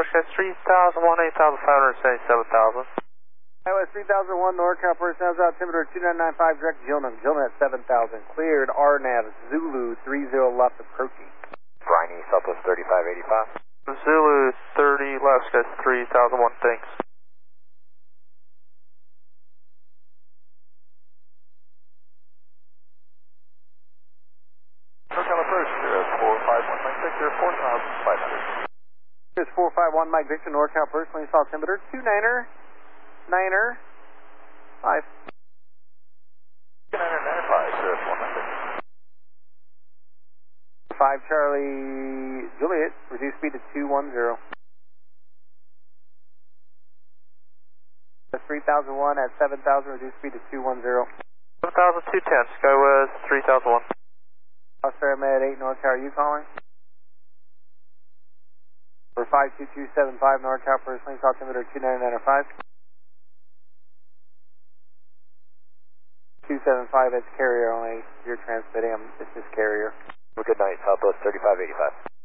West 3001, 8,577,000. West 3001, NorCal personnel out altimeter 2995, direct Gilman at 7,000. Cleared RNAV, Zulu 30 left approaching. Briny, Southwest 3585. Zulu 30 left, that's 3001, thanks. NorCal approach, 45196, 4,500. Here's 451 Mike Victor, NorCal personally saw altimeter 29er, 9er, 5. 2995, 5 Charlie Juliet, reduce speed to 210. That's 3001 at 7,000, reduce speed to 210. 1,210, SkyWest 3001. Australia Med 8 NorCal, are you calling? For 52275 NorCal, personally saw altimeter 29905. 275, it's carrier only. You're transmitting, it's just carrier. Good night, Southwest 3585.